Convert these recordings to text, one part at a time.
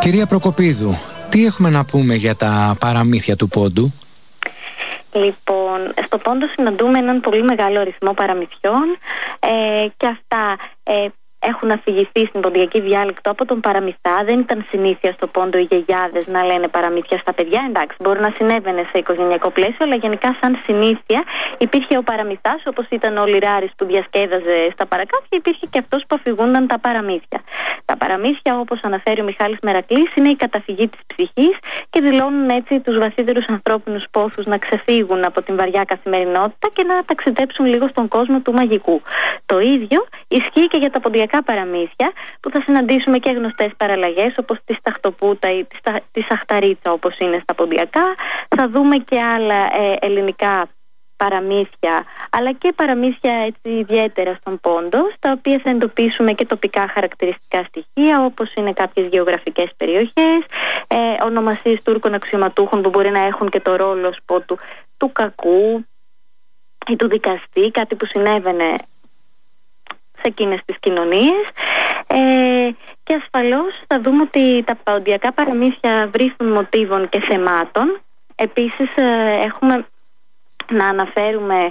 Κυρία Προκοπίδου, τι έχουμε να πούμε για τα παραμύθια του Πόντου? Λοιπόν, στο Πόντο συναντούμε έναν πολύ μεγάλο αριθμό παραμυθιών και αυτά έχουν αφηγηθεί στην ποντιακή διάλεκτο από τον παραμυθά. Δεν ήταν συνήθεια στο Πόντο οι γιαγιάδες να λένε παραμύθια στα παιδιά. Εντάξει, μπορεί να συνέβαινε σε οικογενειακό πλαίσιο, αλλά γενικά σαν συνήθεια υπήρχε ο παραμυθάς, όπως ήταν ο Λιράρης που διασκέδαζε στα παρακάτια, υπήρχε και αυτός που αφηγούνταν τα παραμύθια. Τα παραμύθια, όπως αναφέρει ο Μιχάλης Μερακλής, είναι η καταφυγή της ψυχής και δηλώνουν έτσι τους βαθύτερους ανθρώπινους πόθους να ξεφύγουν από την βαριά καθημερινότητα και να ταξιδέψουν λίγο στον κόσμο του μαγικού. Το ίδιο ισχύει και για τα ποντιακά παραμύθια, που θα συναντήσουμε και γνωστές παραλλαγές όπως τη Σταχτοπούτα ή τη Σαχταρίτσα, όπως είναι στα ποντιακά. Θα δούμε και άλλα ελληνικά παραμύθια, αλλά και παραμύθια έτσι ιδιαίτερα στον Πόντο, στα οποία θα εντοπίσουμε και τοπικά χαρακτηριστικά στοιχεία, όπως είναι κάποιες γεωγραφικές περιοχές, ονομασίες Τούρκων αξιωματούχων που μπορεί να έχουν και το ρόλο του κακού ή του δικαστή, κάτι που συνέβαινε σε εκείνες τις κοινωνίες. Και ασφαλώς θα δούμε ότι τα ποντιακά παραμύθια βρίσκουν μοτίβων και θεμάτων. Επίσης έχουμε να αναφέρουμε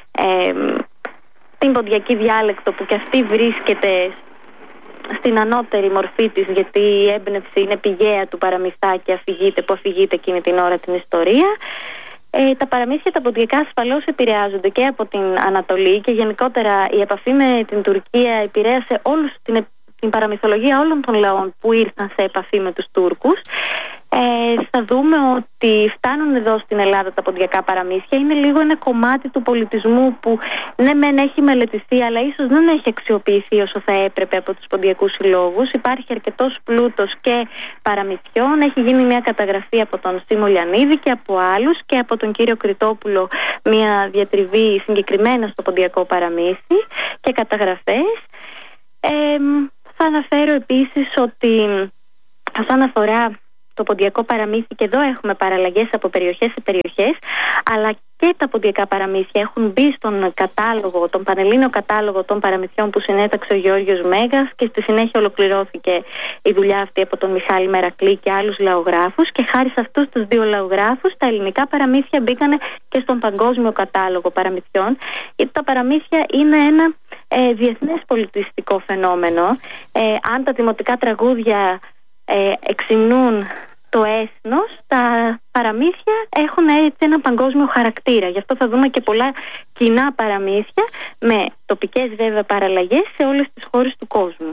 την ποντιακή διάλεκτο, που και αυτή βρίσκεται στην ανώτερη μορφή της, γιατί η έμπνευση είναι πηγαία του παραμυθά και που αφηγείται εκείνη την ώρα την ιστορία. Τα παραμύθια τα ποντιακά ασφαλώς επηρεάζονται και από την Ανατολή, και γενικότερα η επαφή με την Τουρκία επηρέασε την παραμυθολογία όλων των λαών που ήρθαν σε επαφή με τους Τούρκους. Θα δούμε ότι φτάνουν εδώ στην Ελλάδα τα ποντιακά παραμύθια. Είναι λίγο ένα κομμάτι του πολιτισμού που ναι μεν έχει μελετηθεί, αλλά ίσως δεν έχει αξιοποιηθεί όσο θα έπρεπε από τους ποντιακούς συλλόγους. Υπάρχει αρκετός πλούτος και παραμυθιών. Έχει γίνει μια καταγραφή από τον Σίμω Λιανίδη και από άλλους, και από τον κύριο Κρητόπουλο μια διατριβή συγκεκριμένα στο ποντιακό παραμύθι και καταγραφές. Θα αναφέρω επίσης ότι όσον αφορά το ποντιακό παραμύθι, και εδώ έχουμε παραλλαγές από περιοχές σε περιοχές, αλλά και τα ποντιακά παραμύθια έχουν μπει στον κατάλογο, τον πανελλήνιο κατάλογο των παραμυθιών που συνέταξε ο Γεώργιος Μέγας, και στη συνέχεια ολοκληρώθηκε η δουλειά αυτή από τον Μιχάλη Μερακλή και άλλους λαογράφους, και χάρη σε αυτούς τους δύο λαογράφους τα ελληνικά παραμύθια μπήκανε και στον παγκόσμιο κατάλογο παραμυθιών, γιατί τα παραμύθια είναι ένα διεθνές πολιτιστικό φαινόμενο. Αν τα δημοτικά τραγούδια εξυμνούν το έθνος, τα παραμύθια έχουν έτσι ένα παγκόσμιο χαρακτήρα. Γι' αυτό θα δούμε και πολλά κοινά παραμύθια με τοπικές βέβαια παραλλαγές σε όλες τις χώρες του κόσμου.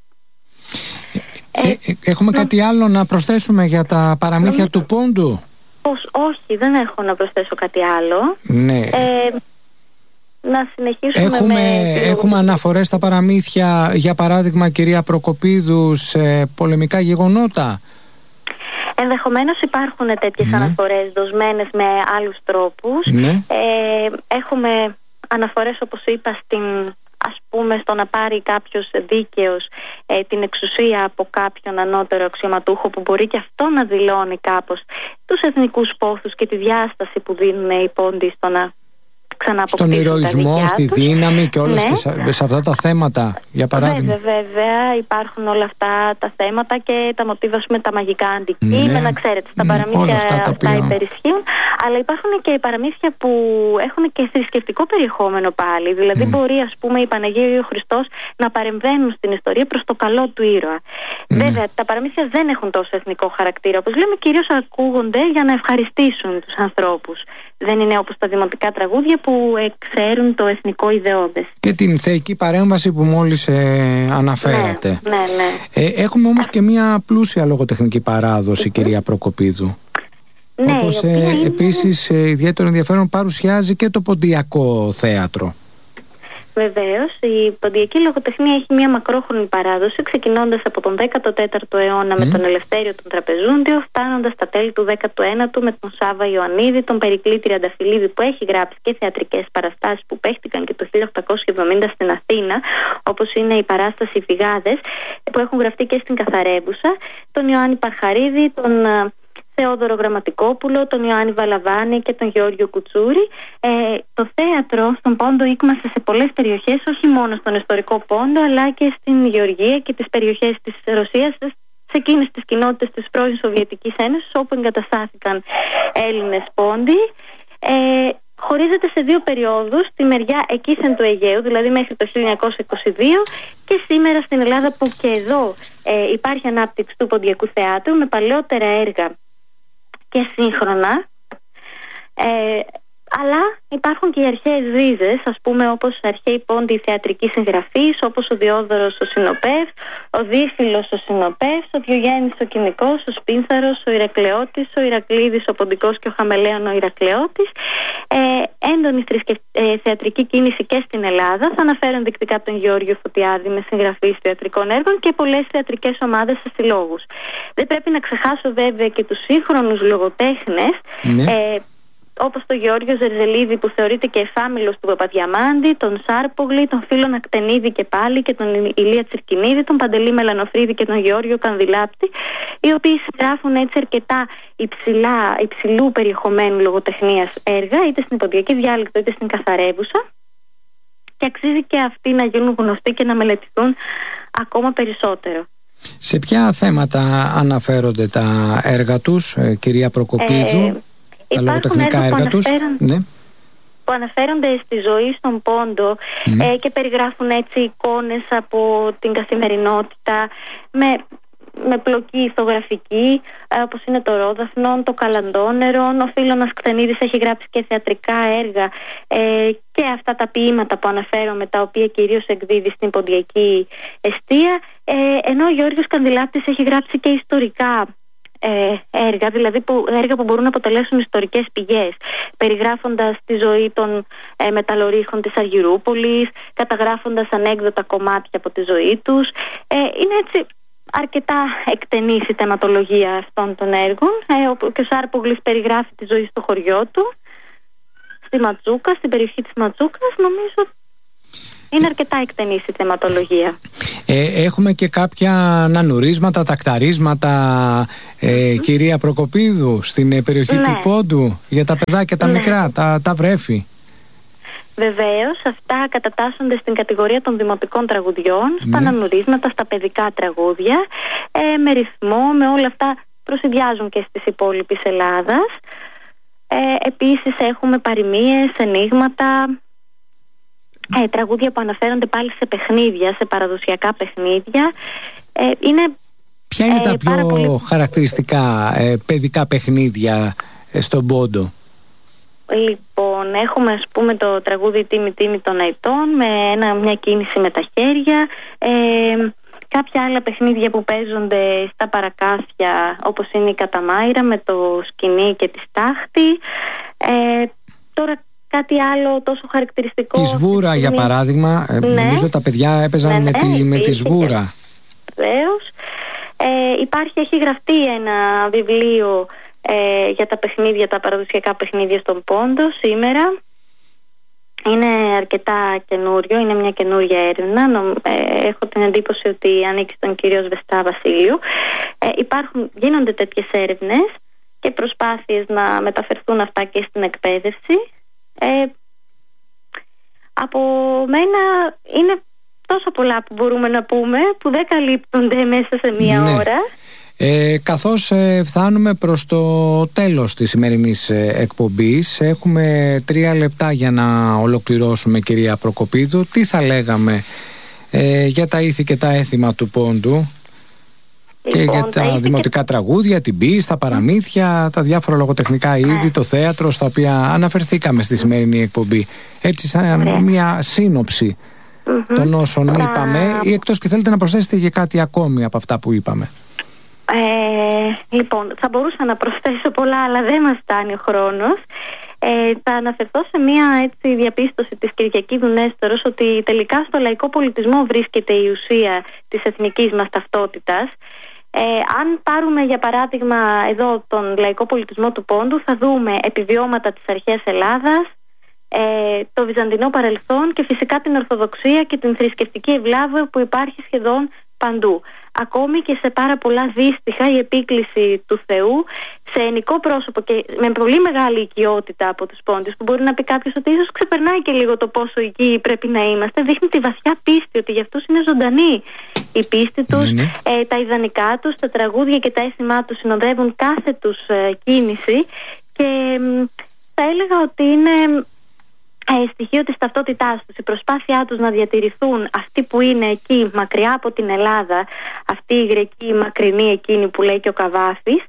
Έχουμε κάτι άλλο να προσθέσουμε για τα παραμύθια του Πόντου? Όχι, δεν έχω να προσθέσω κάτι άλλο. Ναι. Να συνεχίσουμε έχουμε αναφορές στα παραμύθια, για παράδειγμα, κυρία Προκοπίδου, σε πολεμικά γεγονότα? Ενδεχομένως υπάρχουν τέτοιες αναφορές δοσμένες με άλλους τρόπους. Έχουμε αναφορές, όπως είπα, στο να πάρει κάποιος δίκαιος την εξουσία από κάποιον ανώτερο αξιωματούχο, που μπορεί και αυτό να δηλώνει κάπως τους εθνικούς πόθους και τη διάσταση που δίνουν οι Πόντιοι στον ηρωισμό, στη δύναμη και όλες και σε αυτά τα θέματα, για παράδειγμα. Βέβαια υπάρχουν όλα αυτά τα θέματα και τα μοτίβα με τα μαγικά αντικείμενα, ξέρετε, στα παραμύθια αυτά υπερισχύουν, αλλά υπάρχουν και παραμύθια που έχουν και θρησκευτικό περιεχόμενο πάλι, δηλαδή μπορεί, ας πούμε, η Παναγία ή ο Χριστός να παρεμβαίνουν στην ιστορία προς το καλό του ήρωα. Βέβαια τα παραμύθια δεν έχουν τόσο εθνικό χαρακτήρα, όπως λέμε, κυρίως ακούγονται για να ευχαριστήσουν τους ανθρώπους. Δεν είναι όπως τα δημοτικά τραγούδια που εξέρουν το εθνικό ιδεώδες. Και την θεϊκή παρέμβαση που μόλις αναφέρατε. Ναι. Έχουμε όμως και μια πλούσια λογοτεχνική παράδοση, κυρία Προκοπίδου. Ναι, όπως επίσης ιδιαίτερο ενδιαφέρον παρουσιάζει και το ποντιακό θέατρο. Βεβαίως, η ποντιακή λογοτεχνία έχει μια μακρόχρονη παράδοση, ξεκινώντας από τον 14ο αιώνα με τον Ελευθέριο τον Τραπεζούντιο, φτάνοντας στα τέλη του 19ου με τον Σάβα Ιωαννίδη, τον Περικλή Τριανταφυλλίδη, που έχει γράψει και θεατρικές παραστάσεις που παίχτηκαν και το 1870 στην Αθήνα, όπως είναι η παράσταση «Οι Φυγάδες», που έχουν γραφτεί και στην Καθαρέμπουσα, τον Ιωάννη Παρχαρίδη, τον Θεόδωρο Γραμματικόπουλο, τον Ιωάννη Βαλαβάνη και τον Γεώργιο Κουτσούρη. Το θέατρο στον Πόντο ήκμασε σε πολλές περιοχές, όχι μόνο στον ιστορικό Πόντο, αλλά και στην Γεωργία και τις περιοχές της Ρωσίας, σε εκείνες τις κοινότητες της πρώην Σοβιετικής Ένωσης όπου εγκαταστάθηκαν Έλληνες πόντοι. Χωρίζεται σε δύο περιόδους, τη μεριά εκείσεν του Αιγαίου, δηλαδή μέχρι το 1922, και σήμερα στην Ελλάδα, που και εδώ υπάρχει ανάπτυξη του ποντιακού θεάτρου με παλαιότερα έργα και σύγχρονα, αλλά υπάρχουν και οι αρχαίες ρίζες, ας πούμε, όπως αρχαίοι πόντιοι θεατρικής συγγραφής, όπως ο Διόδωρος ο Συνοπεύς, ο Δίφυλος ο Συνοπεύς, ο Διογέννης ο Κοινικός, ο Σπίνθαρος, ο Ηρακλεώτης, ο Ηρακλήδης ο Ποντικός και ο Χαμελέων ο Ηρακλεώτης. Έντονη θεατρική κίνηση και στην Ελλάδα. Θα αναφέρω ενδεικτικά τον Γεώργιο Φωτιάδη με συγγραφής θεατρικών έργων και πολλές θεατρικές ομάδες σε συλλόγους. Δεν πρέπει να ξεχάσω βέβαια και τους σύγχρονους λογοτέχνες, όπως τον Γεώργιο Ζερζελίδη, που θεωρείται και εφάμιλος του Παπαδιαμάντη, τον Σάρπογλη, τον Φίλον Ακτενίδη και πάλι, και τον Ηλία Τσιρκινίδη, τον Παντελή Μελανοφρίδη και τον Γεώργιο Κανδυλάπτη, οι οποίοι συγγράφουν έτσι αρκετά υψηλού περιεχομένου λογοτεχνίας έργα, είτε στην ποντιακή διάλεκτο είτε στην καθαρεύουσα, και αξίζει και αυτοί να γίνουν γνωστοί και να μελετηθούν ακόμα περισσότερο. Σε ποια θέματα αναφέρονται τα έργα τους, κυρία Προκοπίδου? Τα λογοτεχνικά έργα τους, που αναφέρονται στη ζωή στον πόντο, και περιγράφουν έτσι εικόνες από την καθημερινότητα με πλοκή ηθογραφική, όπως είναι το Ρόδαφνον, το Καλαντόνερον. Ο Φίλωνας Κτενίδης έχει γράψει και θεατρικά έργα, και αυτά τα ποίηματα που αναφέρομαι, τα οποία κυρίως εκδίδει στην ποντιακή εστία, ενώ ο Γεώργιος Κανδυλάπτης έχει γράψει και ιστορικά έργα, δηλαδή έργα που μπορούν να αποτελέσουν ιστορικές πηγές, περιγράφοντας τη ζωή των μεταλλορύχων της Αργυρούπολης, καταγράφοντας ανέκδοτα κομμάτια από τη ζωή τους. Είναι έτσι αρκετά εκτενής η θεματολογία αυτών των έργων, και ο Σάρπογλης περιγράφει τη ζωή στο χωριό του, στη Ματσούκα, στην περιοχή της Ματσούκας. Νομίζω είναι αρκετά εκτενής η θεματολογία. Έχουμε και κάποια ανανουρίσματα, τακταρίσματα, κυρία Προκοπίδου, στην περιοχή του Πόντου, για τα παιδάκια τα μικρά, τα βρέφη. Βεβαίως, αυτά κατατάσσονται στην κατηγορία των δημοτικών τραγουδιών, στα ανανουρίσματα, στα παιδικά τραγούδια, με ρυθμό, με όλα αυτά προσυδειάζουν και στις υπόλοιπης Ελλάδας. Επίσης έχουμε παροιμίες, ενίγματα, τραγούδια που αναφέρονται πάλι σε παιχνίδια, σε παραδοσιακά παιχνίδια. Ποια είναι τα πιο χαρακτηριστικά παιδικά παιχνίδια στον Πόντο? Λοιπόν, έχουμε ας πούμε το τραγούδι «Τίμη Τίμη των Αητών» με μια κίνηση με τα χέρια, κάποια άλλα παιχνίδια που παίζονται στα παρακάθια, όπως είναι η Καταμάιρα με το σκηνή και τη στάχτη. Τώρα κάτι άλλο τόσο χαρακτηριστικό, τη σβούρα για παράδειγμα, νομίζω τα παιδιά έπαιζαν με τη σβούρα. Βεβαίως. Έχει γραφτεί ένα βιβλίο για τα παιχνίδια, τα παραδοσιακά παιχνίδια στον Πόντο σήμερα. Είναι αρκετά καινούριο, είναι μια καινούρια έρευνα. Έχω την εντύπωση ότι ανήκει στον κύριο Σβεστά Βασίλειου. Γίνονται τέτοιες έρευνες και προσπάθειες να μεταφερθούν αυτά και στην εκπαίδευση. Από μένα είναι τόσο πολλά που μπορούμε να πούμε, που δεν καλύπτονται μέσα σε μία ώρα. Καθώς φτάνουμε προς το τέλος της σημερινής εκπομπής, έχουμε 3 λεπτά για να ολοκληρώσουμε, κυρία Προκοπίδου. Τι θα λέγαμε για τα ήθη και τα έθιμα του Πόντου, και για τα δημοτικά τραγούδια, την ποίηση, τα παραμύθια, τα διάφορα λογοτεχνικά είδη, το θέατρο, στα οποία αναφερθήκαμε στη σημερινή εκπομπή? Έτσι, σαν μια σύνοψη των όσων είπαμε, ή εκτός και θέλετε να προσθέσετε και κάτι ακόμη από αυτά που είπαμε? Λοιπόν, θα μπορούσα να προσθέσω πολλά, αλλά δεν μας φτάνει ο χρόνος. Θα αναφερθώ σε μια διαπίστωση της Κυριακίδου Νέστορος, ότι τελικά στο λαϊκό πολιτισμό βρίσκεται η ουσία της εθνικής μας ταυτότητας. Αν πάρουμε για παράδειγμα εδώ τον λαϊκό πολιτισμό του Πόντου, θα δούμε επιβιώματα της αρχαίας Ελλάδας, το βυζαντινό παρελθόν και φυσικά την Ορθοδοξία και την θρησκευτική ευλάβεια που υπάρχει σχεδόν παντού. ακόμη και σε πάρα πολλά δύστιχα η επίκληση του Θεού σε ενικό πρόσωπο και με πολύ μεγάλη οικειότητα από τους πόντιους, που μπορεί να πει κάποιος ότι ίσως ξεπερνάει και λίγο το πόσο οικοί πρέπει να είμαστε. Δείχνει τη βαθιά πίστη, ότι για αυτούς είναι ζωντανή η πίστη τους, τα ιδανικά τους, τα τραγούδια και τα αίσθημά τους συνοδεύουν κάθε τους κίνηση, και θα έλεγα ότι είναι στοιχείο της ταυτότητάς τους, η προσπάθειά τους να διατηρηθούν αυτοί που είναι εκεί μακριά από την Ελλάδα, αυτή η γρεκή μακρινή εκείνη που λέει και ο Καβάφης,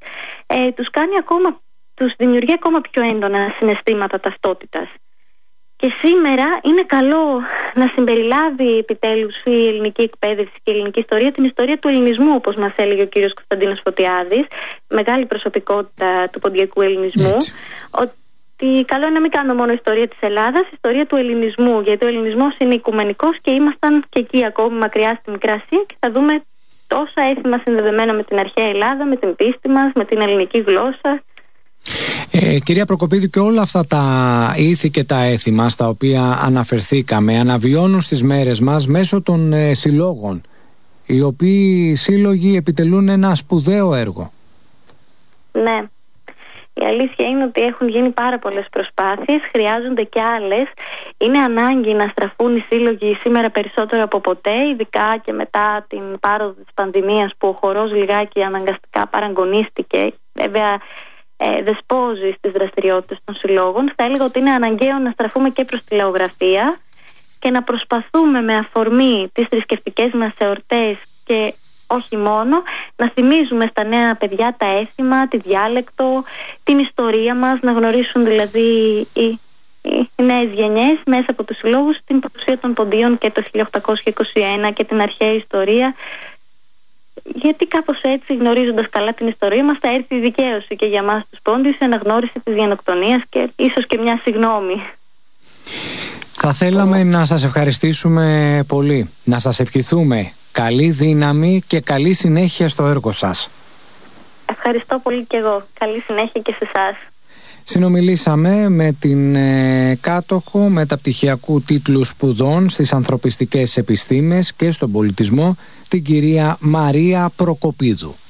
τους δημιουργεί ακόμα πιο έντονα συναισθήματα ταυτότητας. Και σήμερα είναι καλό να συμπεριλάβει επιτέλους η ελληνική εκπαίδευση και η ελληνική ιστορία την ιστορία του ελληνισμού, όπως μας έλεγε ο κύριος Κωνσταντίνος Φωτιάδης, μεγάλη προσωπικότητα του ποντιακού ελληνισμού, ότι καλό είναι να μην κάνουμε μόνο ιστορία της Ελλάδας, ιστορία του ελληνισμού, γιατί ο ελληνισμός είναι οικουμενικός και ήμασταν και εκεί ακόμη μακριά στη Μικρά Ασία, και θα δούμε τόσα έθιμα συνδεδεμένα με την αρχαία Ελλάδα, με την πίστη μας, με την ελληνική γλώσσα. Κυρία Προκοπίδου, και όλα αυτά τα ήθη και τα έθιμα στα οποία αναφερθήκαμε αναβιώνουν στις μέρες μας μέσω των συλλόγων, οι οποίοι σύλλογοι επιτελούν ένα σπουδαίο έργο. Ναι. Η αλήθεια είναι ότι έχουν γίνει πάρα πολλές προσπάθειες, χρειάζονται και άλλες. Είναι ανάγκη να στραφούν οι σύλλογοι σήμερα περισσότερο από ποτέ, ειδικά και μετά την πάροδο της πανδημίας, που ο χορός λιγάκι αναγκαστικά παραγωνίστηκε. Βέβαια, δεσπόζει στις δραστηριότητες των συλλόγων. Θα έλεγα ότι είναι αναγκαίο να στραφούμε και προς τη λαογραφία και να προσπαθούμε με αφορμή τις θρησκευτικές μας εορτές και όχι μόνο, να θυμίζουμε στα νέα παιδιά τα έθιμα, τη διάλεκτο, την ιστορία μας, να γνωρίσουν δηλαδή οι νέες γενιές μέσα από τους συλλόγους την παρουσία των ποντίων και το 1821 και την αρχαία ιστορία, γιατί κάπως έτσι, γνωρίζοντας καλά την ιστορία μας, θα έρθει η δικαίωση και για μας τους πόντιους, η αναγνώριση της γενοκτονίας και ίσως και μια συγγνώμη. Θα θέλαμε να σας ευχαριστήσουμε πολύ, να σας ευχηθούμε καλή δύναμη και καλή συνέχεια στο έργο σας. Ευχαριστώ πολύ και εγώ. Καλή συνέχεια και σε εσάς. Συνομιλήσαμε με την κάτοχο μεταπτυχιακού τίτλου σπουδών στις ανθρωπιστικές επιστήμες και στον πολιτισμό, την κυρία Μαρία Προκοπίδου.